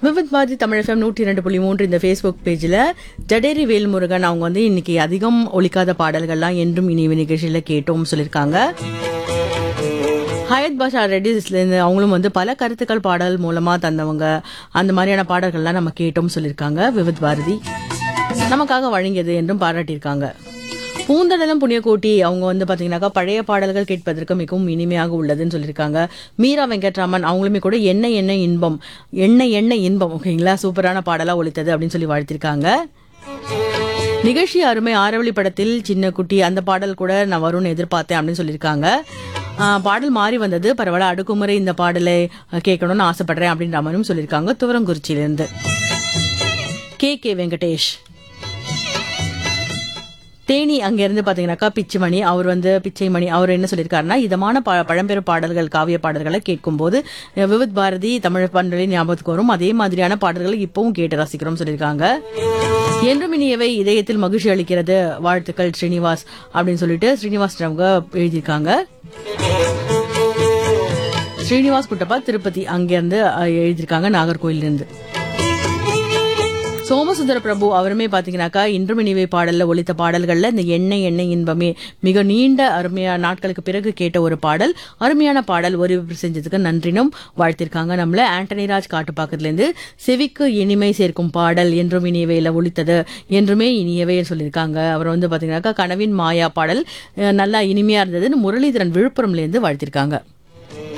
Vividh Bharathi Tamil FM 102.3 இந்த Facebook பேஜில் ஜடேரி வேல்முருகன் அவங்க வந்து இன்னைக்கு அதிகம் ஒலிக்காத பாடல்கள்லாம் என்றும் இனிவு நிகழ்ச்சியில் கேட்டோம் சொல்லியிருக்காங்க. ஹயத் பாஷா ரெட்டிஸ்லேருந்து அவங்களும் வந்து பல கருத்துக்கள் பாடல் மூலமாக தந்தவங்க, அந்த மாதிரியான பாடல்கள்லாம் நம்ம கேட்டோம் சொல்லியிருக்காங்க. விவித் பாரதி நமக்காக வழங்கியது என்றும் பாராட்டியிருக்காங்க. பூந்தடலம் புண்ணியகோட்டி அவங்க வந்து பாத்தீங்கன்னாக்கா பழைய பாடல்கள் கேட்பதற்கு மிகவும் இனிமையாக உள்ளதுன்னு சொல்லியிருக்காங்க. மீரா வெங்கட்ராமன் அவங்களுமே கூட என்ன என்ன இன்பம் என்ன என்ன இன்பம் ஓகேங்களா, சூப்பரான பாடலா ஒலித்தது அப்படின்னு சொல்லி வாழ்த்திருக்காங்க. நிகழ்ச்சி அருமை, ஆரவழி படத்தில் சின்ன குட்டி அந்த பாடல் கூட நான் வரும்னு எதிர்பார்த்தேன் அப்படின்னு சொல்லியிருக்காங்க. பாடல் மாறி வந்தது, பரவாயில்ல, அடுக்குமுறை இந்த பாடலை கேட்கணும்னு ஆசைப்படுறேன் அப்படின்ற மாதிரியும் சொல்லியிருக்காங்க. துவரங்குறிச்சியிலிருந்து கே வெங்கடேஷ். தேனி அங்கிருந்து பாத்தீங்கன்னாக்கா பிச்சைமணி அவர் வந்து பிச்சைமணி அவர் என்ன சொல்லியிருக்காருன்னா, இதமான பழம்பெரும் பாடல்கள் காவிய பாடல்களை கேட்கும் போது விவித் பாரதி தமிழ் பண்பலை ஞாபகத்துக்கு வரும், அதே மாதிரியான பாடல்களை இப்பவும் கேட்டு ரசிக்கிறோம் சொல்லியிருக்காங்க. என்றும் இனியவை இதயத்தில் மகிழ்ச்சி அளிக்கிறது, வாழ்த்துக்கள் ஸ்ரீனிவாஸ் அப்படின்னு சொல்லிட்டு ஸ்ரீனிவாஸ் அவங்க எழுதியிருக்காங்க. ஸ்ரீனிவாஸ் குட்டப்பா திருப்பதி அங்கிருந்து எழுதியிருக்காங்க, நாகர்கோயிலிருந்து. சோமசுந்தர பிரபு அவருமே பாத்தீங்கன்னாக்கா இன்றும் இனிவை பாடல்ல ஒலித்த பாடல்கள்ல இந்த எண்ணெய் எண்ணெய் இன்பமே மிக நீண்ட அருமையான நாட்களுக்கு பிறகு கேட்ட ஒரு பாடல், அருமையான பாடல், ஒலிபரப்பு செஞ்சதுக்கு நன்றினும் வாழ்த்திருக்காங்க. நம்மள ஆண்டனிராஜ் காட்டுப்பாக்கத்துல இருந்து செவிக்கு இனிமை சேர்க்கும் பாடல் என்றும் இனியவையில ஒலித்தது, என்றுமே இனியவை சொல்லியிருக்காங்க. அவர் வந்து பாத்தீங்கன்னாக்கா கனவின் மாயா பாடல் நல்லா இனிமையா இருந்ததுன்னு முரளிதரன் விழுப்புரம்ல இருந்து வாழ்த்திருக்காங்க.